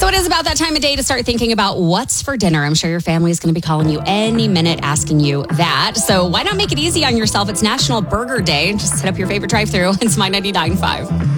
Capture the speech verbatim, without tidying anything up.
So it is about that time of day to start thinking about what's for dinner. I'm sure your family is going to be calling you any minute asking you that. So why not make it easy on yourself? It's National Burger Day. Just hit up your favorite drive-thru. It's My ninety-nine point five.